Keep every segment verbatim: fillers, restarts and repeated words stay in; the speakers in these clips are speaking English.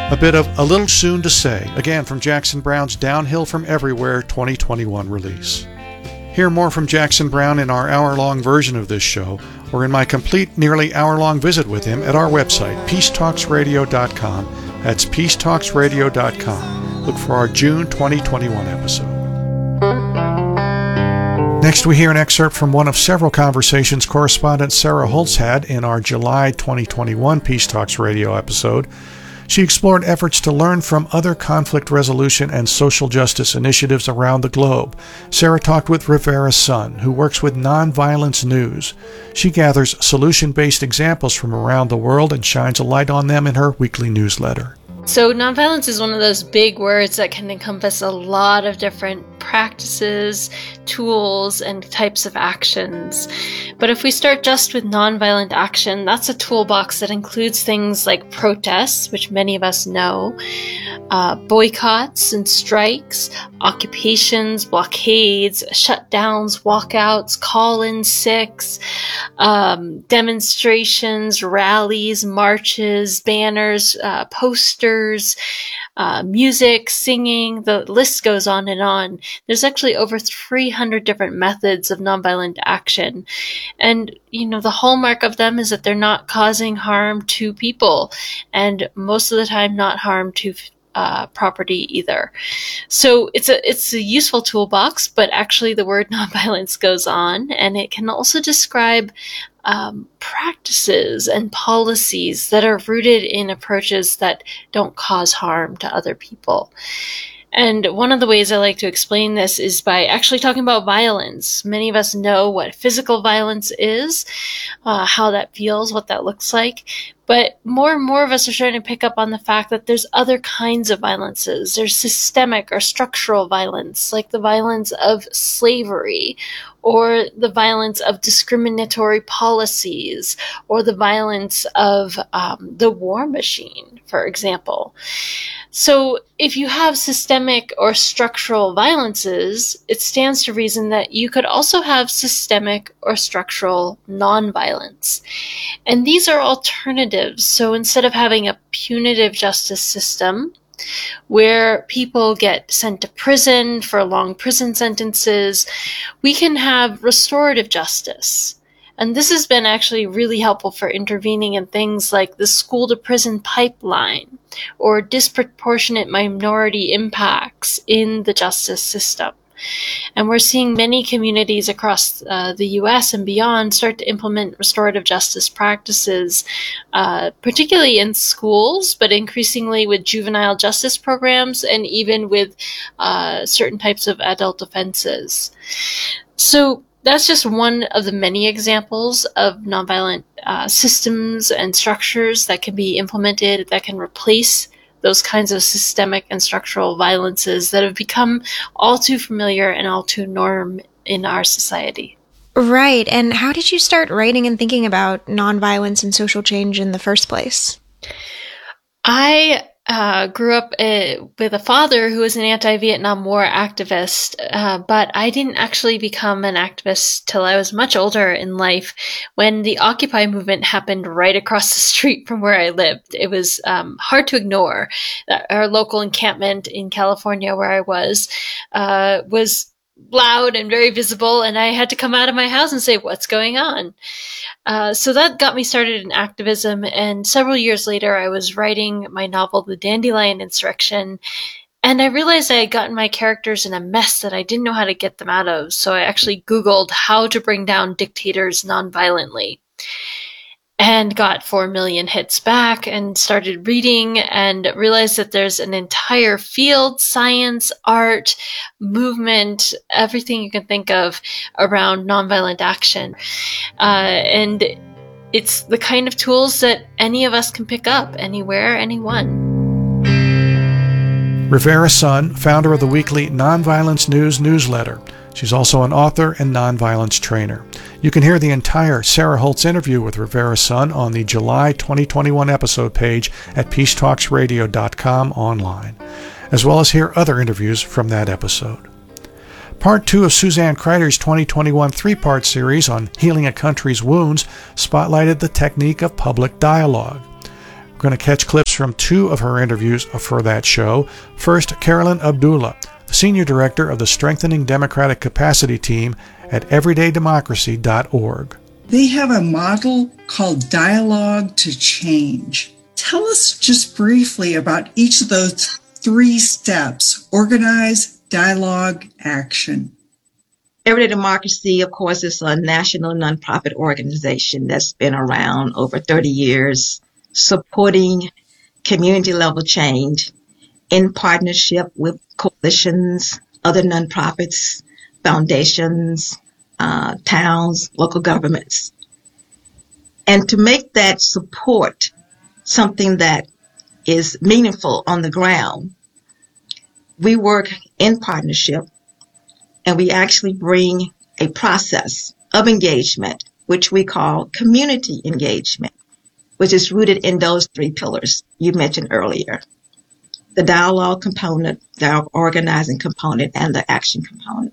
A bit of A Little Soon to Say, again from Jackson Browne's Downhill from Everywhere twenty twenty-one release. Hear more from Jackson Browne in our hour-long version of this show, or in my complete, nearly hour-long visit with him at our website, peace talks radio dot com. That's peace talks radio dot com. Look for our June twenty twenty-one episode. Next, we hear an excerpt from one of several conversations correspondent Sarah Holtz had in our July twenty twenty-one Peace Talks Radio episode. She explored efforts to learn from other conflict resolution and social justice initiatives around the globe. Sarah talked with Rivera Sun, who works with Nonviolence News. She gathers solution-based examples from around the world and shines a light on them in her weekly newsletter. So nonviolence is one of those big words that can encompass a lot of different practices, tools, and types of actions. But if we start just with nonviolent action, that's a toolbox that includes things like protests, which many of us know, uh, boycotts and strikes, occupations, blockades, shutdowns, walkouts, call-in sicks, um, demonstrations, rallies, marches, banners, uh, posters, uh, music, singing, the list goes on and on. There's actually over three hundred different methods of nonviolent action. And, you know, the hallmark of them is that they're not causing harm to people, and most of the time not harm to uh, property either. So it's a it's a useful toolbox, but actually the word nonviolence goes on, and it can also describe um, practices and policies that are rooted in approaches that don't cause harm to other people. And one of the ways I like to explain this is by actually talking about violence. Many of us know what physical violence is, uh, how that feels, what that looks like. But more and more of us are starting to pick up on the fact that there's other kinds of violences. There's systemic or structural violence, like the violence of slavery, or the violence of discriminatory policies, or the violence of um, the war machine, for example. So if you have systemic or structural violences, it stands to reason that you could also have systemic or structural nonviolence. And these are alternatives. So instead of having a punitive justice system, where people get sent to prison for long prison sentences, we can have restorative justice. And this has been actually really helpful for intervening in things like the school-to-prison pipeline or disproportionate minority impacts in the justice system. And we're seeing many communities across uh, the U S and beyond start to implement restorative justice practices, uh, particularly in schools, but increasingly with juvenile justice programs and even with uh, certain types of adult offenses. So that's just one of the many examples of nonviolent uh, systems and structures that can be implemented that can replace those kinds of systemic and structural violences that have become all too familiar and all too norm in our society. Right. And how did you start writing and thinking about nonviolence and social change in the first place? I uh, grew up uh, with a father who was an anti-Vietnam War activist, uh, but I didn't actually become an activist till I was much older in life, when the Occupy movement happened right across the street from where I lived. It was um, hard to ignore. Our local encampment in California, where I was, uh, was loud and very visible, and I had to come out of my house and say, what's going on? Uh, so that got me started in activism, and several years later I was writing my novel, The Dandelion Insurrection, and I realized I had gotten my characters in a mess that I didn't know how to get them out of, so I actually Googled how to bring down dictators nonviolently. And got four million hits back and started reading and realized that there's an entire field, science, art, movement, everything you can think of around nonviolent action. Uh, and it's the kind of tools that any of us can pick up anywhere, anyone. Rivera Sun, founder of the weekly Nonviolence News newsletter. She's also an author and nonviolence trainer. You can hear the entire Sarah Holtz interview with Rivera Sun on the July twenty twenty-one episode page at peace talks radio dot com online, as well as hear other interviews from that episode. Part two of Suzanne Kreider's twenty twenty-one three-part series on healing a country's wounds spotlighted the technique of public dialogue. We're going to catch clips from two of her interviews for that show. First, Carolyn Abdullah, the Senior Director of the Strengthening Democratic Capacity Team at everyday democracy dot org. They have a model called Dialogue to Change. Tell us just briefly about each of those three steps: organize, dialogue, action. Everyday Democracy, of course, is a national nonprofit organization that's been around over thirty years, supporting community-level change in partnership with coalitions, other nonprofits, foundations, uh, towns, local governments. And to make that support something that is meaningful on the ground, we work in partnership, and we actually bring a process of engagement, which we call community engagement, which is rooted in those three pillars you mentioned earlier: the dialogue component, the organizing component, and the action component.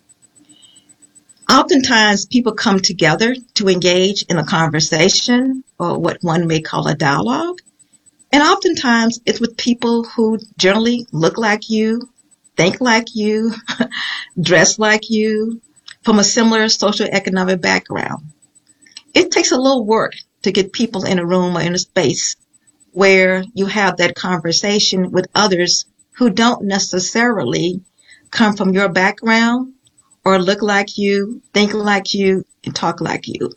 Oftentimes, people come together to engage in a conversation, or what one may call a dialogue. And oftentimes, it's with people who generally look like you, think like you, dress like you, from a similar socioeconomic background. It takes a little work to get people in a room or in a space where you have that conversation with others who don't necessarily come from your background or look like you, think like you, and talk like you.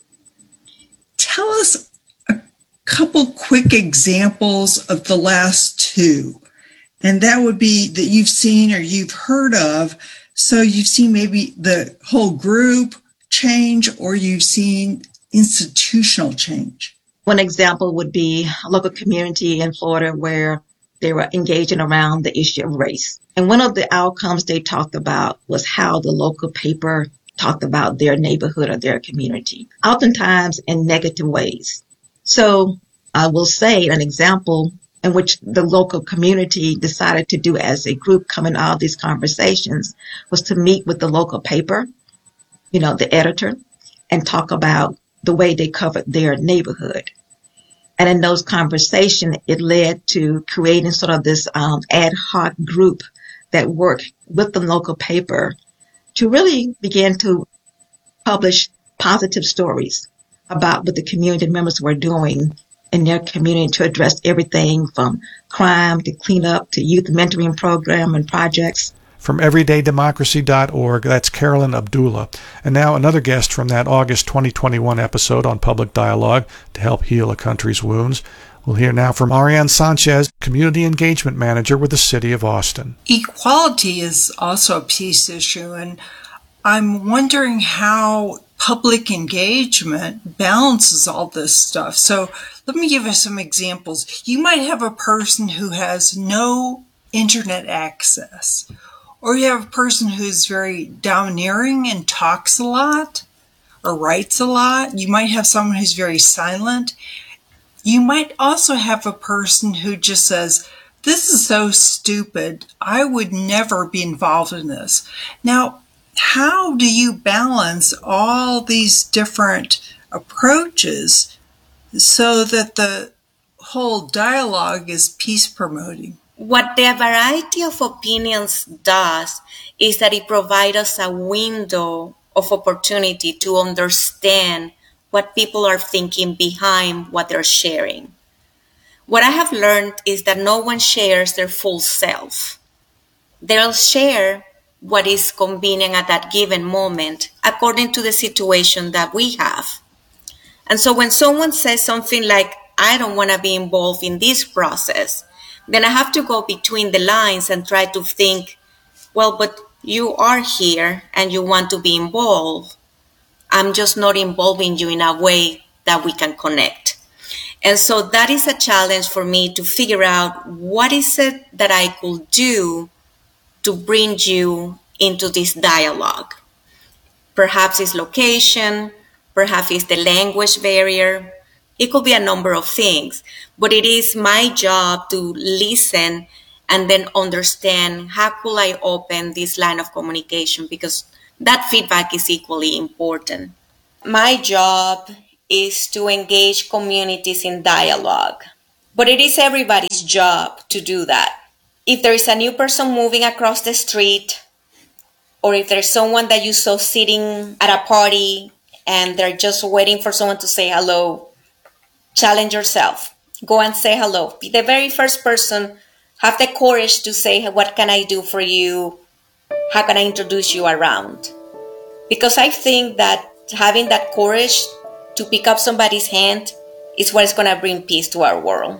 Tell us a couple quick examples of the last two. And that would be that you've seen or you've heard of. So you've seen maybe the whole group change, or you've seen institutional change. One example would be a local community in Florida where they were engaging around the issue of race. And one of the outcomes they talked about was how the local paper talked about their neighborhood or their community, oftentimes in negative ways. So I will say an example in which the local community decided to do as a group coming out of these conversations was to meet with the local paper, you know, the editor, and talk about the way they covered their neighborhood. And in those conversations, it led to creating sort of this um, ad hoc group that worked with the local paper to really begin to publish positive stories about what the community members were doing in their community to address everything from crime to cleanup to youth mentoring program and projects. From everyday democracy dot org, that's Carolyn Abdullah. And now another guest from that August twenty twenty-one episode on Public Dialogue to help heal a country's wounds. We'll hear now from Ariane Sanchez, Community Engagement Manager with the City of Austin. Equality is also a peace issue, and I'm wondering how public engagement balances all this stuff. So let me give you some examples. You might have a person who has no internet access, or you have a person who's very domineering and talks a lot or writes a lot. You might have someone who's very silent. You might also have a person who just says, "This is so stupid. I would never be involved in this." Now, how do you balance all these different approaches so that the whole dialogue is peace promoting? What the variety of opinions does is that it provides us a window of opportunity to understand what people are thinking behind what they're sharing. What I have learned is that no one shares their full self. They'll share what is convenient at that given moment according to the situation that we have. And so when someone says something like, "I don't want to be involved in this process," then I have to go between the lines and try to think, well, but you are here and you want to be involved. I'm just not involving you in a way that we can connect. And so that is a challenge for me to figure out what is it that I could do to bring you into this dialogue. Perhaps it's location, perhaps it's the language barrier. It could be a number of things, but it is my job to listen and then understand how could I open this line of communication, because that feedback is equally important. My job is to engage communities in dialogue. But it is everybody's job to do that. If there is a new person moving across the street, or if there's someone that you saw sitting at a party and they're just waiting for someone to say hello, challenge yourself. Go and say hello. Be the very first person. Have the courage to say, what can I do for you? How can I introduce you around? Because I think that having that courage to pick up somebody's hand is what is going to bring peace to our world.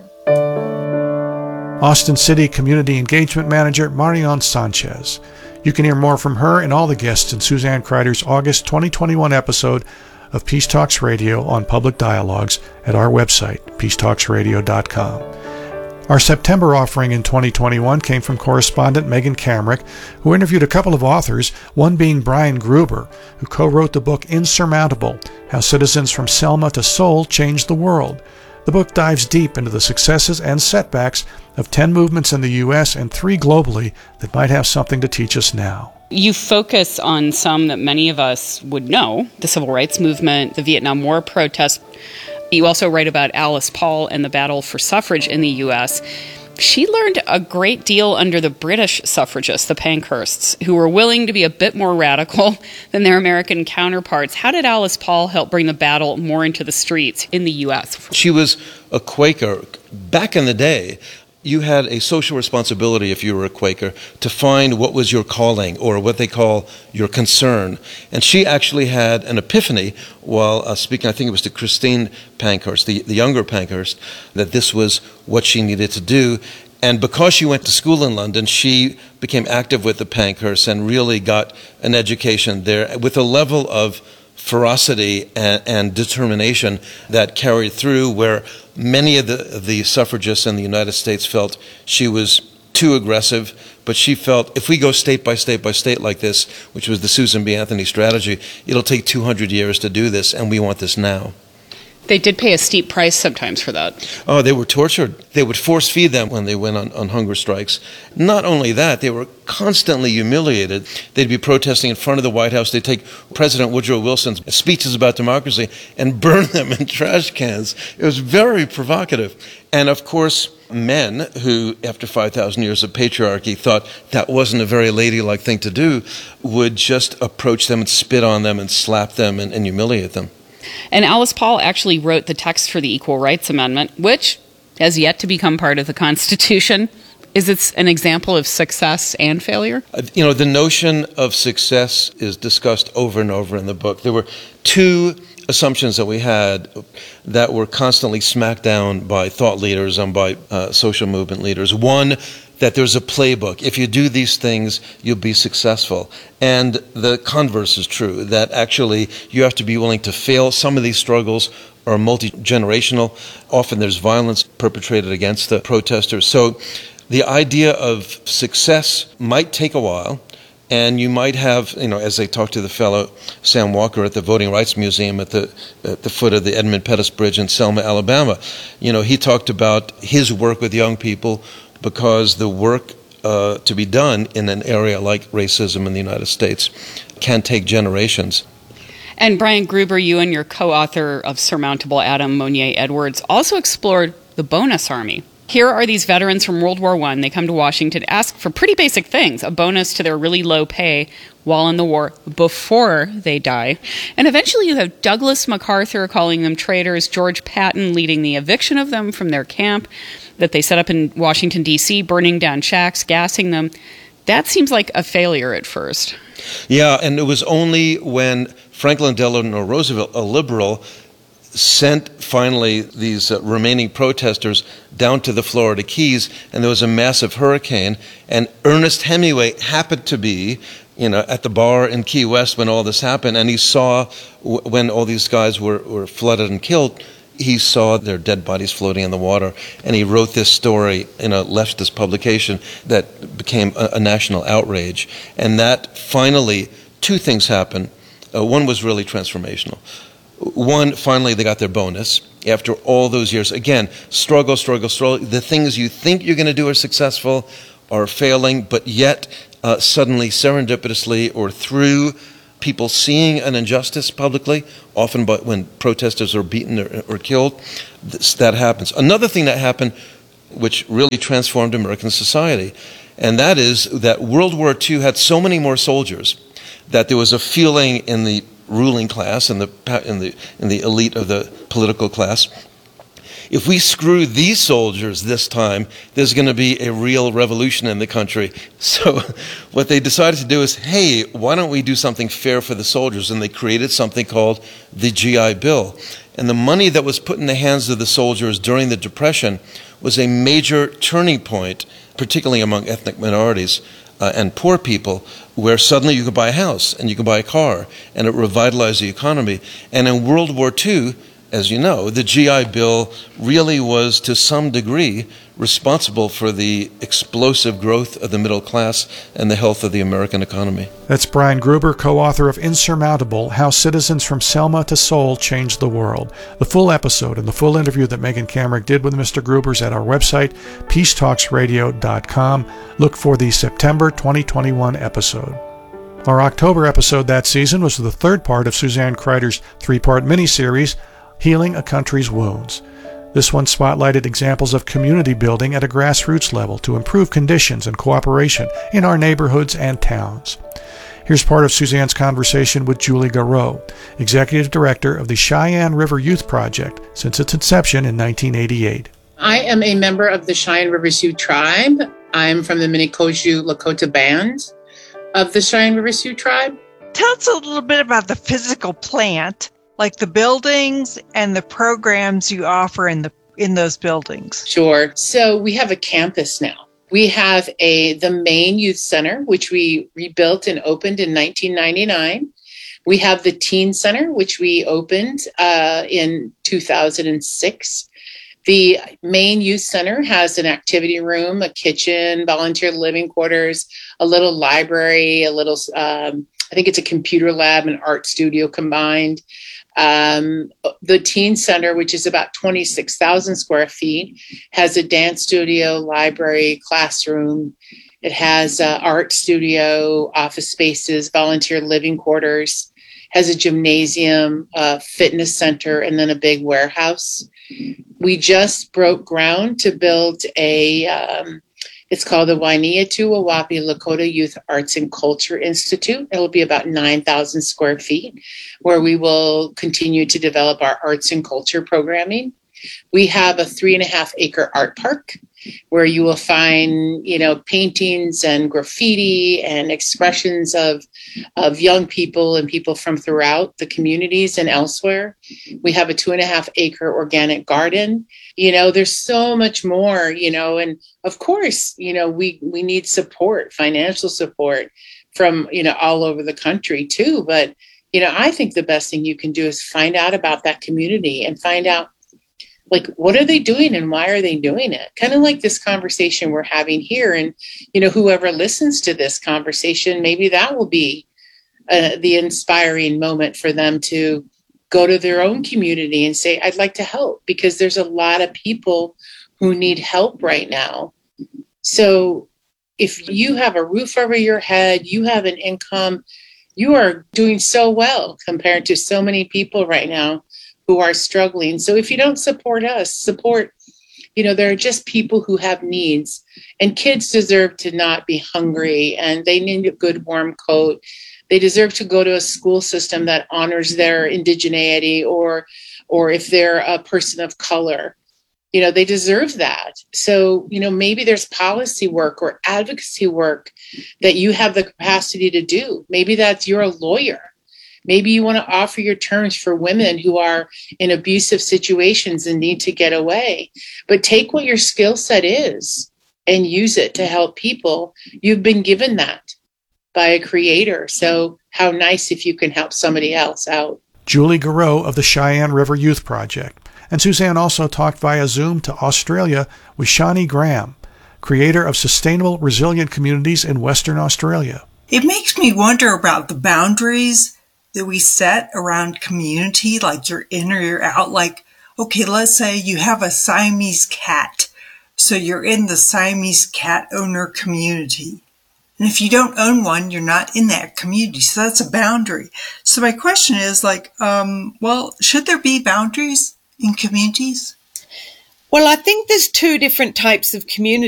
Austin City Community Engagement Manager Marion Sanchez. You can hear more from her and all the guests in Suzanne Kreider's August twenty twenty-one episode of Peace Talks Radio on Public Dialogues at our website, peace talks radio dot com. Our September offering in twenty twenty-one came from correspondent Megan Kamrick, who interviewed a couple of authors, one being Brian Gruber, who co-wrote the book Insurmountable, How Citizens from Selma to Seoul Changed the World. The book dives deep into the successes and setbacks of ten movements in the U S and three globally that might have something to teach us now. You focus on some that many of us would know, the civil rights movement, the Vietnam War protests. You also write about Alice Paul and the battle for suffrage in the U S. She learned a great deal under the British suffragists, the Pankhursts, who were willing to be a bit more radical than their American counterparts. How did Alice Paul help bring the battle more into the streets in the U S? She was a Quaker. Back in the day, you had a social responsibility, if you were a Quaker, to find what was your calling, or what they call your concern. And she actually had an epiphany while uh, speaking, I think it was to Christine Pankhurst, the, the younger Pankhurst, that this was what she needed to do. And because she went to school in London, she became active with the Pankhursts and really got an education there with a level of ferocity and, and determination that carried through, where many of the, the suffragists in the United States felt she was too aggressive, but she felt if we go state by state by state like this, which was the Susan B. Anthony strategy, it'll take two hundred years to do this, and we want this now. They did pay a steep price sometimes for that. Oh, they were tortured. They would force feed them when they went on, on hunger strikes. Not only that, they were constantly humiliated. They'd be protesting in front of the White House. They'd take President Woodrow Wilson's speeches about democracy and burn them in trash cans. It was very provocative. And of course, men who, after five thousand years of patriarchy, thought that wasn't a very ladylike thing to do, would just approach them and spit on them and slap them and, and humiliate them. And Alice Paul actually wrote the text for the Equal Rights Amendment, which has yet to become part of the Constitution. Is it an example of success and failure? Uh, you know, the notion of success is discussed over and over in the book. There were two assumptions that we had that were constantly smacked down by thought leaders and by uh, social movement leaders. One, that there's a playbook. If you do these things, you'll be successful. And the converse is true, that actually you have to be willing to fail. Some of these struggles are multi-generational. Often there's violence perpetrated against the protesters. So the idea of success might take a while, and you might have, you know, as I talked to the fellow Sam Walker at the Voting Rights Museum at the at the foot of the Edmund Pettus Bridge in Selma, Alabama, you know, he talked about his work with young people, because the work uh, to be done in an area like racism in the United States can take generations. And Brian Gruber, you and your co-author of Surmountable, Adam Monier Edwards, also explored the bonus army. Here are these veterans from World War One. They come to Washington to ask for pretty basic things, a bonus to their really low pay while in the war before they die. And eventually you have Douglas MacArthur calling them traitors, George Patton leading the eviction of them from their camp that they set up in Washington, D C, burning down shacks, gassing them. That seems like a failure at first. Yeah, and it was only when Franklin Delano Roosevelt, a liberal, sent finally these uh, remaining protesters down to the Florida Keys, and there was a massive hurricane, and Ernest Hemingway happened to be, you know, at the bar in Key West when all this happened, and he saw w- when all these guys were, were flooded and killed, he saw their dead bodies floating in the water, and he wrote this story in a leftist publication that became a, a national outrage. And that finally, two things happened. Uh, one was really transformational. One, finally, they got their bonus after all those years. Again, struggle, struggle, struggle. The things you think you're going to do are successful are failing, but yet uh, suddenly, serendipitously, or through people seeing an injustice publicly, often by, when protesters are beaten or, or killed. This, that happens. Another thing that happened, which really transformed American society, and that is that World War Two had so many more soldiers that there was a feeling in the ruling class, in the in the in the elite of the political class, if we screw these soldiers this time, there's going to be a real revolution in the country. So what they decided to do is, hey, why don't we do something fair for the soldiers? And they created something called the G I Bill. And the money that was put in the hands of the soldiers during the Depression was a major turning point, particularly among ethnic minorities uh, and poor people, where suddenly you could buy a house and you could buy a car, and it revitalized the economy. And in World War Two, as you know, the G I Bill really was, to some degree, responsible for the explosive growth of the middle class and the health of the American economy. That's Brian Gruber, co-author of Insurmountable, How Citizens from Selma to Seoul Changed the World. The full episode and the full interview that Megan Kamerick did with Mister Gruber is at our website, peace talks radio dot com. Look for the September twenty twenty-one episode. Our October episode that season was the third part of Suzanne Kreider's three-part miniseries, Healing a Country's Wounds. This one spotlighted examples of community building at a grassroots level to improve conditions and cooperation in our neighborhoods and towns. Here's part of Suzanne's conversation with Julie Garreau, Executive Director of the Cheyenne River Youth Project since its inception in nineteen eighty-eight. I am a member of the Cheyenne River Sioux Tribe. I'm from the Minikoju Lakota Band of the Cheyenne River Sioux Tribe. Tell us a little bit about the physical plant, like the buildings and the programs you offer in the in those buildings. Sure. So we have a campus now. We have a the main youth center, which we rebuilt and opened in nineteen ninety-nine. We have the teen center, which we opened uh, in two thousand six. The main youth center has an activity room, a kitchen, volunteer living quarters, a little library, a little, um, I think it's a computer lab and art studio combined. Um, the teen center, which is about twenty-six thousand square feet, has a dance studio, library, classroom. It has uh, art studio, office spaces, volunteer living quarters, has a gymnasium, a fitness center, and then a big warehouse. We just broke ground to build a, um, it's called the Wainiatu-Wawapi Lakota Youth Arts and Culture Institute. It'll be about nine thousand square feet, where we will continue to develop our arts and culture programming. We have a three and a half acre art park where you will find, you know, paintings and graffiti and expressions of, of young people and people from throughout the communities and elsewhere. We have a two and a half acre organic garden. You know, there's so much more, you know, and of course, you know, we, we need support, financial support from, you know, all over the country too. But, you know, I think the best thing you can do is find out about that community and find out, like, what are they doing and why are they doing it? Kind of like this conversation we're having here. And, you know, whoever listens to this conversation, maybe that will be uh, the inspiring moment for them to go to their own community and say, I'd like to help, because there's a lot of people who need help right now. So if you have a roof over your head, you have an income, you are doing so well compared to so many people right now who are struggling. So if you don't support us, support, you know, there are just people who have needs, and kids deserve to not be hungry, and they need a good warm coat. They deserve to go to a school system that honors their indigeneity, or, or if they're a person of color, you know, they deserve that. So, you know, maybe there's policy work or advocacy work that you have the capacity to do. Maybe that's, you're a lawyer. Maybe you want to offer your terms for women who are in abusive situations and need to get away. But take what your skill set is and use it to help people. You've been given that by a creator. So how nice if you can help somebody else out. Julie Garreau of the Cheyenne River Youth Project. And Suzanne also talked via Zoom to Australia with Shani Graham, creator of Sustainable Resilient Communities in Western Australia. It makes me wonder about the boundaries that we set around community, like you're in or you're out. Like, okay, let's say you have a Siamese cat. So you're in the Siamese cat owner community. And if you don't own one, you're not in that community. So that's a boundary. So my question is like, um, well, should there be boundaries in communities? Well, I think there's two different types of communities.